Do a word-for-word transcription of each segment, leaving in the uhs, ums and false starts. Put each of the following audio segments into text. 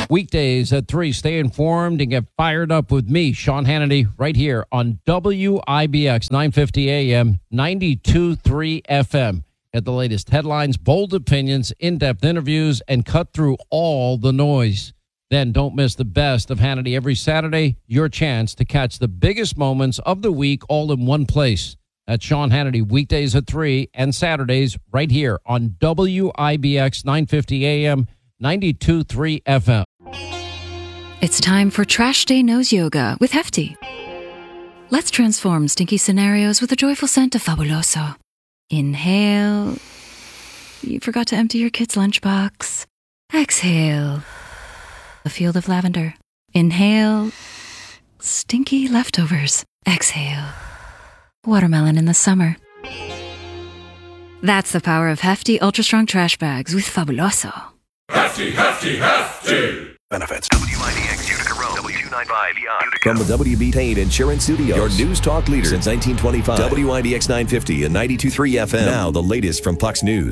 Weekdays at three. Stay informed and get fired up with me, Sean Hannity, right here on W I B X nine fifty A M, ninety-two point three F M. Get the latest headlines, bold opinions, in-depth interviews, and cut through all the noise. Then don't miss the best of Hannity every Saturday, your chance to catch the biggest moments of the week all in one place. That's Sean Hannity, weekdays at three and Saturdays right here on W I B X nine fifty A M, ninety-two point three F M. It's time for Trash Day Nose Yoga with Hefty. Let's transform stinky scenarios with a joyful scent of Fabuloso. Inhale. You forgot to empty your kid's lunchbox. Exhale. A field of lavender. Inhale. Stinky leftovers. Exhale. Watermelon in the summer. That's the power of Hefty Ultra Strong Trash Bags with Fabuloso. Hefty, Hefty, Hefty! Benefits. W I D X Utica Road. W two ninety-five beyond Utica. From the W B Payne Insurance Studios, your news talk leader since nineteen twenty-five. W I D X nine fifty and ninety-two point three F M. Now the latest from Fox News.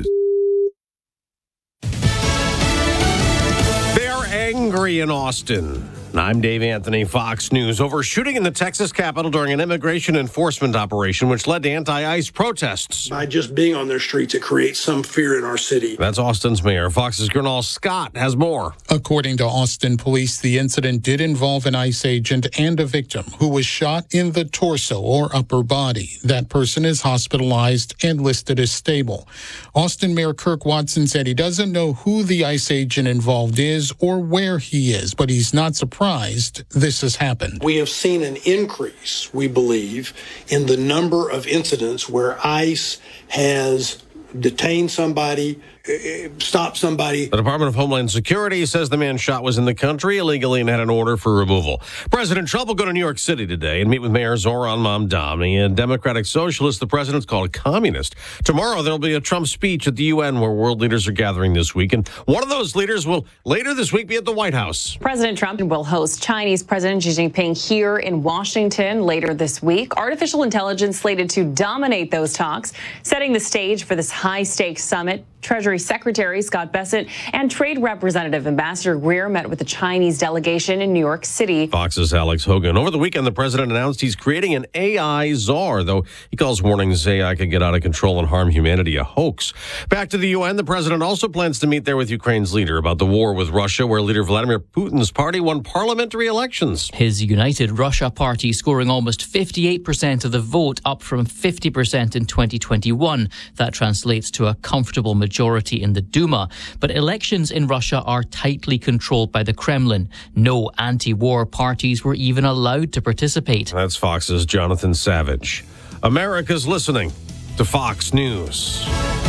They're angry in Austin. I'm Dave Anthony, Fox News. Over shooting in the Texas Capitol during an immigration enforcement operation, which led to anti-ICE protests. By just being on their streets, it creates some fear in our city. That's Austin's mayor. Fox's Gernal Scott has more. According to Austin police, the incident did involve an ICE agent and a victim who was shot in the torso or upper body. That person is hospitalized and listed as stable. Austin Mayor Kirk Watson said he doesn't know who the ICE agent involved is or where he is, but he's not surprised this has happened. We have seen an increase, we believe, in the number of incidents where ICE has detained somebody, stop somebody. The Department of Homeland Security says the man shot was in the country illegally and had an order for removal. President Trump will go to New York City today and meet with Mayor Zohran Mamdani, a Democratic socialist the president's called a communist. Tomorrow there'll be a Trump speech at the U N where world leaders are gathering this week, and one of those leaders will later this week be at the White House. President Trump will host Chinese President Xi Jinping here in Washington later this week. Artificial intelligence slated to dominate those talks, setting the stage for this high-stakes summit. Treasury Secretary Scott Bessent and Trade Representative Ambassador Greer met with the Chinese delegation in New York City. Fox's Alex Hogan. Over the weekend, the president announced he's creating an A I czar, though he calls warnings A I could get out of control and harm humanity a hoax. Back to the U N, the president also plans to meet there with Ukraine's leader about the war with Russia, where leader Vladimir Putin's party won parliamentary elections. His United Russia party scoring almost fifty-eight percent of the vote, up from fifty percent in twenty twenty-one. That translates to a comfortable majority in the Duma. But elections in Russia are tightly controlled by the Kremlin. No anti-war parties were even allowed to participate. That's Fox's Jonathan Savage. America's listening to Fox News.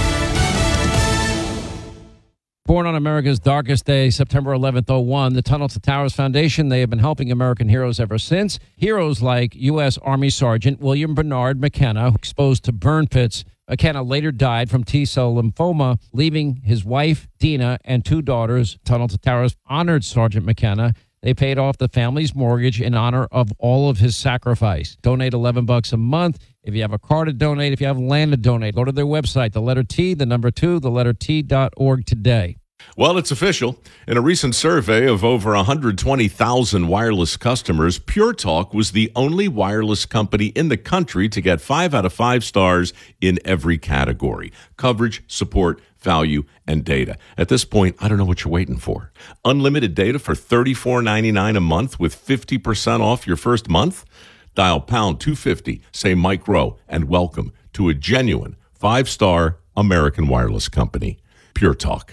Born on America's darkest day, September eleventh, oh one, the Tunnel to Towers Foundation, they have been helping American heroes ever since. Heroes like U S. Army Sergeant William Bernard McKenna, exposed to burn pits. McKenna later died from T-cell lymphoma, leaving his wife, Dina, and two daughters. Tunnel to Towers honored Sergeant McKenna. They paid off the family's mortgage in honor of all of his sacrifice. Donate eleven bucks a month. If you have a car to donate, if you have land to donate, go to their website, the letter T, the number two, the letter T dot org today. Well, it's official. In a recent survey of over one hundred twenty thousand wireless customers, Pure Talk was the only wireless company in the country to get five out of five stars in every category: coverage, support, value, and data. At this point, I don't know what you're waiting for. Unlimited data for thirty-four ninety-nine a month with fifty percent off your first month? Dial pound two fifty, say Mike Rowe, and welcome to a genuine five-star American wireless company. Pure Talk.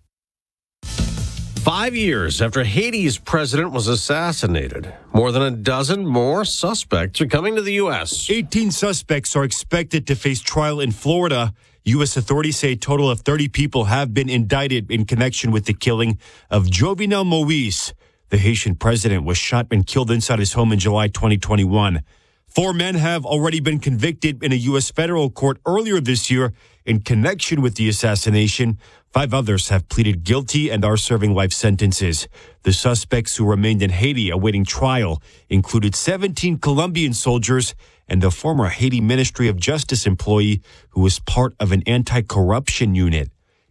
Five years after Haiti's president was assassinated, more than a dozen more suspects are coming to the U S. eighteen suspects are expected to face trial in Florida. U S authorities say a total of thirty people have been indicted in connection with the killing of Jovenel Moise. The Haitian president was shot and killed inside his home in July twenty twenty-one. Four men have already been convicted in a U S federal court earlier this year in connection with the assassination. Five others have pleaded guilty and are serving life sentences. The suspects who remained in Haiti awaiting trial included seventeen Colombian soldiers and a former Haiti Ministry of Justice employee who was part of an anti-corruption unit.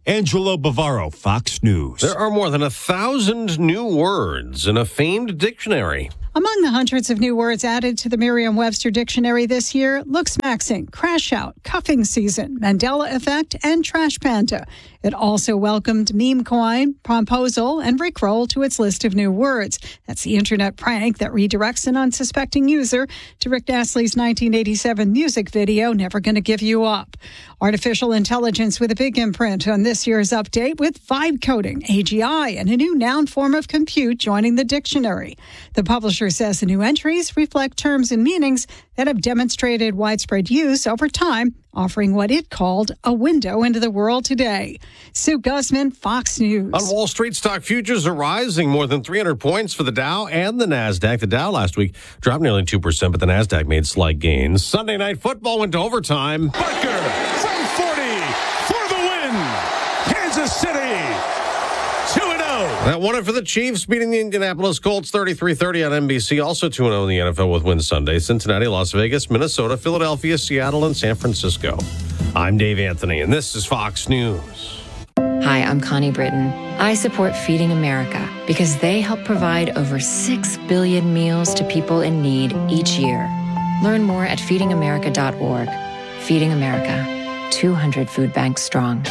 Angelo Bavaro, Fox News. There are more than a thousand new words in a famed dictionary. Among the hundreds of new words added to the Merriam-Webster dictionary this year, looksmaxing, crash out, cuffing season, Mandela effect, and trash panda. It also welcomed meme coin, promposal, and rickroll to its list of new words. That's the internet prank that redirects an unsuspecting user to Rick Astley's nineteen eighty-seven music video, Never Gonna Give You Up. Artificial intelligence with a big imprint on this year's update with vibe coding, A G I, and a new noun form of compute joining the dictionary. The publisher says the new entries reflect terms and meanings that have demonstrated widespread use over time, offering what it called a window into the world today. Sue Guzman, Fox News. On Wall Street, stock futures are rising more than three hundred points for the Dow and the NASDAQ. The Dow last week dropped nearly two percent, but the NASDAQ made slight gains. Sunday Night Football went to overtime. Barker from forty for the win. Kansas City two and oh. That won it for the Chiefs, beating the Indianapolis Colts thirty-three thirty on N B C. Also two and oh in the N F L with wins Sunday. Cincinnati, Las Vegas, Minnesota, Philadelphia, Seattle, and San Francisco. I'm Dave Anthony, and this is Fox News. Hi, I'm Connie Britton. I support Feeding America because they help provide over six billion meals to people in need each year. Learn more at feeding america dot org. Feeding America, two hundred food banks strong.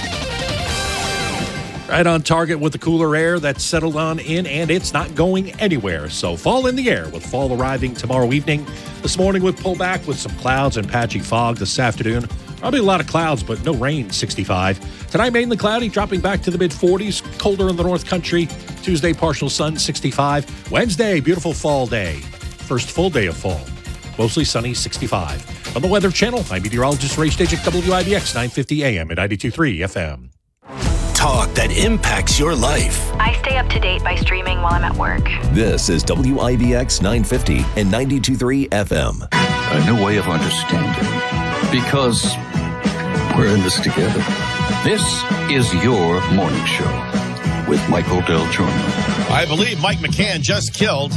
Right on target with the cooler air that's settled on in, and it's not going anywhere. So fall in the air with fall arriving tomorrow evening. This morning with pullback with some clouds and patchy fog this afternoon. Probably a lot of clouds, but no rain, sixty-five. Tonight, mainly cloudy, dropping back to the mid-forties. Colder in the North Country. Tuesday, partial sun, sixty-five. Wednesday, beautiful fall day. First full day of fall. Mostly sunny, sixty-five. On the Weather Channel, I'm meteorologist Ray Stejik, W I B X nine fifty A M at ninety-two point three F M. Talk that impacts your life. I stay up to date by streaming while I'm at work. This is W I B X nine fifty and ninety-two point three F M. A new way of understanding. Because we're in this together. This is your morning show with Michael Del Giorno. I believe Mike McCann just killed.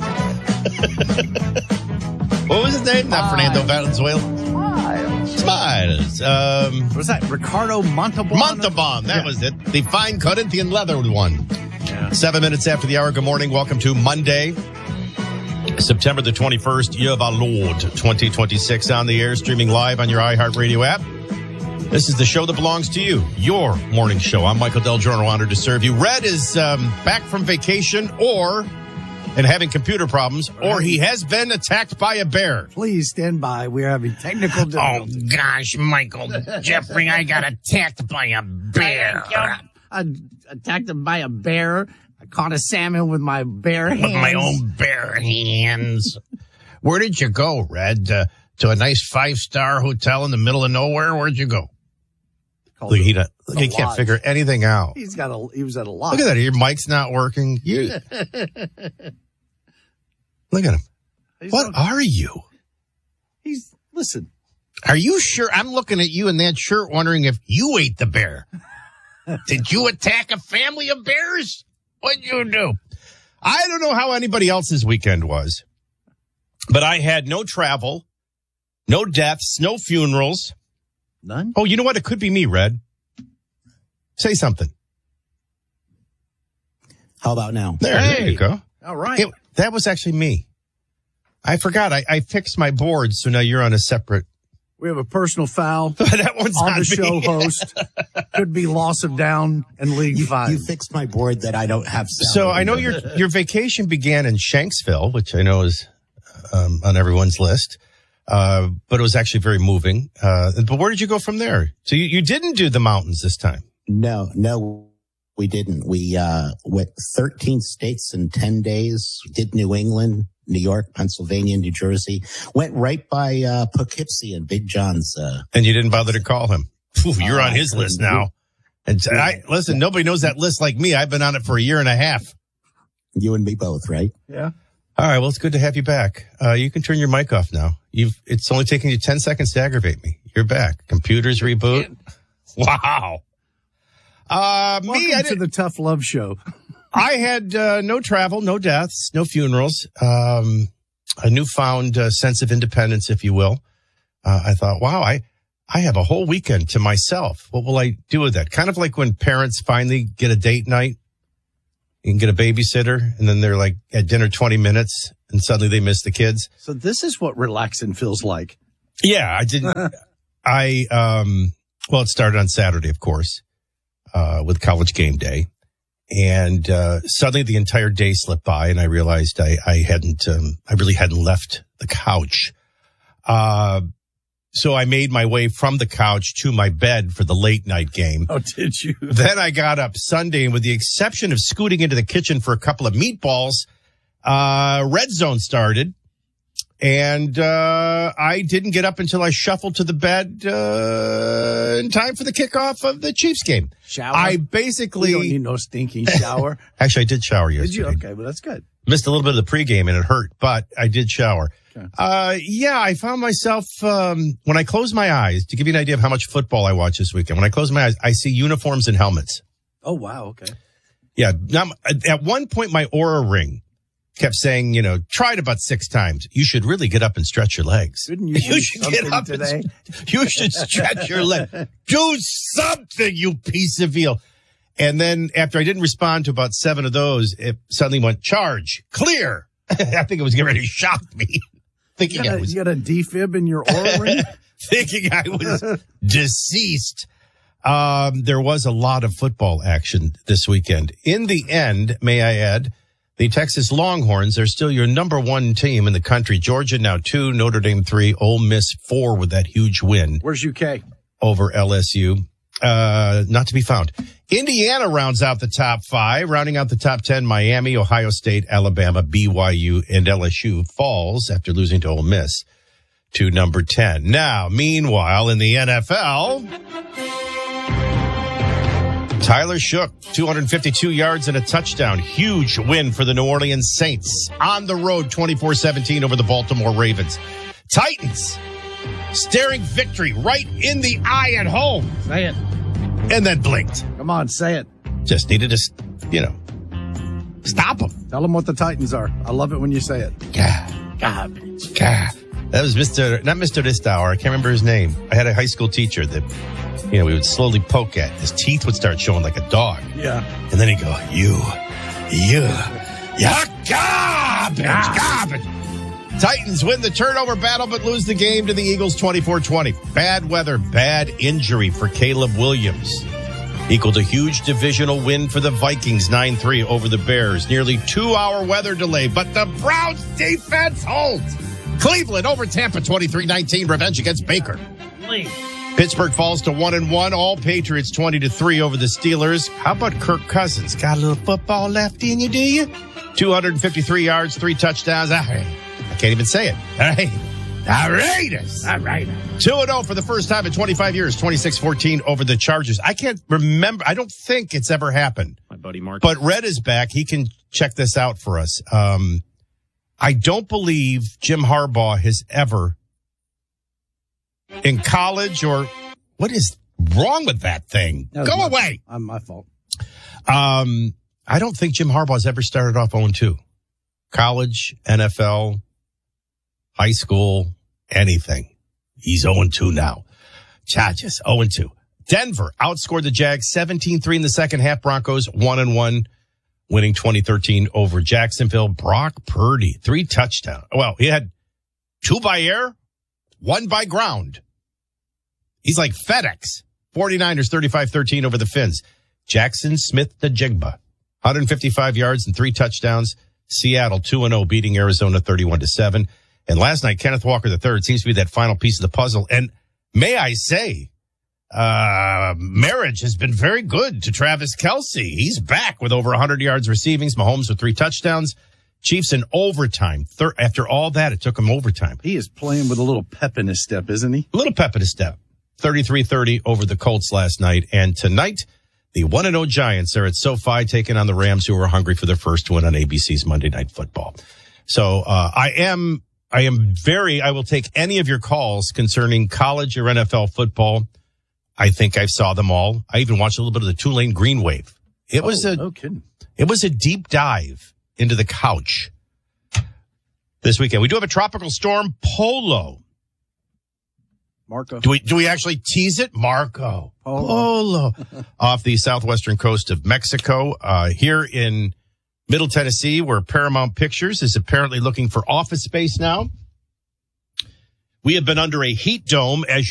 What was his name? Not Fernando Valenzuela. Smiles. Smiles. Um, what was that? Ricardo Montalban? Montalban. That yeah. was it. The fine Corinthian leather one. Yeah. Seven minutes after the hour. Good morning. Welcome to Monday, September the twenty-first, year of our Lord, twenty twenty-six, on the air, streaming live on your iHeartRadio app. This is the show that belongs to you, your morning show. I'm Michael Del Giorno, honored to serve you. Red is um, back from vacation or and having computer problems, or he has been attacked by a bear. Please stand by. We're having technical difficulties. Oh, gosh, Michael. Jeffrey, I got attacked by a bear. I, I attacked him by a bear. I caught a salmon with my bare hands. With my own bare hands. Where did you go, Red? Uh, to a nice five-star hotel in the middle of nowhere? Where'd you go? Look, he, look, he can't figure anything out. He's got a. He was at a lodge. Look at that. Your mic's not working. You. Look at him. He's what okay. are you? He's listen. Are you sure? I'm looking at you in that shirt, wondering if you ate the bear. Did you attack a family of bears? What'd you do? I don't know how anybody else's weekend was, but I had no travel, no deaths, no funerals. None? Oh, you know what? It could be me, Red. Say something. How about now? There, hey. there you go. All right. It, that was actually me. I forgot. I, I fixed my board, so now you're on a separate. We have a personal foul that one's on on the me. show host. Could be loss of down and league you, five. You fixed my board that I don't have. So I know your your vacation began in Shanksville, which I know is um, on everyone's list. Uh, but it was actually very moving. Uh, but where did you go from there? So you, you didn't do the mountains this time? No, no, we didn't. We, uh, went thirteen states in ten days. We did New England, New York, Pennsylvania, New Jersey. Went right by, uh, Poughkeepsie and Big John's, uh. And you didn't bother to call him. Ooh, you're uh, on his list now. And I, listen, nobody knows that list like me. I've been on it for a year and a half. You and me both, right? Yeah. All right. Well, it's good to have you back. Uh, you can turn your mic off now. You've, it's only taken you ten seconds to aggravate me. You're back. Computers reboot. Wow. Uh, Welcome me, I to the Tough Love Show. I had, uh, no travel, no deaths, no funerals, um, a newfound uh, sense of independence, if you will. Uh, I thought, wow, I, I have a whole weekend to myself. What will I do with that? Kind of like when parents finally get a date night. You can get a babysitter, and then they're like at dinner twenty minutes, and suddenly they miss the kids. So this is what relaxing feels like. Yeah, I didn't. I, um, well, it started on Saturday, of course, uh, with College Game Day. And uh, suddenly the entire day slipped by, and I realized I, I hadn't, um, I really hadn't left the couch. Uh, so I made my way from the couch to my bed for the late night game. Oh, did you? Then I got up Sunday, and with the exception of scooting into the kitchen for a couple of meatballs, uh, Red Zone started. And uh, I didn't get up until I shuffled to the bed uh, in time for the kickoff of the Chiefs game. Shower? I basically... We don't need no stinking shower. Actually, I did shower yesterday. Did you? Okay, well, that's good. Missed a little bit of the pregame, and it hurt, but I did shower. Okay. Uh, yeah, I found myself, um, when I close my eyes, to give you an idea of how much football I watch this weekend, when I close my eyes, I see uniforms and helmets. Oh, wow, okay. Yeah, now, at one point, my Oura Ring kept saying, you know, try it about six times. You should really get up and stretch your legs. Didn't you, you should get up today? And, you should stretch your leg. Do something, you piece of veal. And then after I didn't respond to about seven of those, it suddenly went charge, clear. I think it was getting ready to shock me. Thinking you got, I was, you got a defib in your Oura Ring? thinking I was deceased. Um, there was a lot of football action this weekend. In the end, may I add, the Texas Longhorns are still your number one team in the country. Georgia now two, Notre Dame three, Ole Miss four with that huge win. Where's U K? Over L S U. Uh, not to be found. Indiana rounds out the top five, rounding out the top ten. Miami, Ohio State, Alabama, B Y U, and L S U falls after losing to Ole Miss to number ten. Now, meanwhile, in the N F L, Tyler Shook, two hundred fifty-two yards and a touchdown. Huge win for the New Orleans Saints on the road, twenty-four seventeen over the Baltimore Ravens. Titans staring victory right in the eye at home. Say it. And then blinked. Come on, say it. Just needed to, you know, stop them. Tell them what the Titans are. I love it when you say it. God. Garbage. God. That was Mister, not Mister Distauer. I can't remember his name. I had a high school teacher that, you know, we would slowly poke at. His teeth would start showing like a dog. Yeah. And then he'd go, you, you, you're garbage, garbage. Titans win the turnover battle, but lose the game to the Eagles twenty-four twenty. Bad weather, bad injury for Caleb Williams. Equaled a huge divisional win for the Vikings, nine three over the Bears. Nearly two-hour weather delay, but the Browns defense holds. Cleveland over Tampa, twenty-three nineteen. Revenge against Baker. Please. Pittsburgh falls to one and one. All Patriots twenty to three over the Steelers. How about Kirk Cousins? Got a little football left in you, do you? two hundred fifty-three yards, three touchdowns. All right. I can't even say it. All right. The Raiders. All right. two and oh for the first time in twenty-five years, twenty-six fourteen over the Chargers. I can't remember. I don't think it's ever happened. My buddy Mark. But Red is back. He can check this out for us. Um, I don't believe Jim Harbaugh has ever, in college or what is wrong with that thing? That Go my, away. I'm my fault. Um, I don't think Jim Harbaugh's ever started off oh and two. College, N F L, high school, anything. He's oh and two now. Chargers, oh and two. Denver outscored the Jags seventeen three in the second half. Broncos one and one, winning twenty thirteen over Jacksonville. Brock Purdy, three touchdowns. Well, he had two by air, one by ground. He's like FedEx. forty-niners thirty-five thirteen over the Finns. Jackson Smith-Njigba, one hundred fifty-five yards and three touchdowns. Seattle two and oh, beating Arizona thirty-one to seven. And last night, Kenneth Walker the third seems to be that final piece of the puzzle. And may I say, uh, marriage has been very good to Travis Kelce. He's back with over one hundred yards receiving. Mahomes with three touchdowns. Chiefs in overtime. Thir- after all that, it took him overtime. He is playing with a little pep in his step, isn't he? A little pep in his step. thirty-three thirty over the Colts last night. And tonight, the one and oh Giants are at SoFi taking on the Rams, who are hungry for their first win on A B C's Monday Night Football. So uh, I am I am very, I will take any of your calls concerning college or N F L football. I think I saw them all. I even watched a little bit of the Tulane Green Wave. It oh, was a no kidding. It was a deep dive into the couch this weekend. We do have a tropical storm, Polo. Marco. Do we do we actually tease it? Marco Polo. Off the southwestern coast of Mexico. Uh, here in Middle Tennessee, where Paramount Pictures is apparently looking for office space now. We have been under a heat dome, as you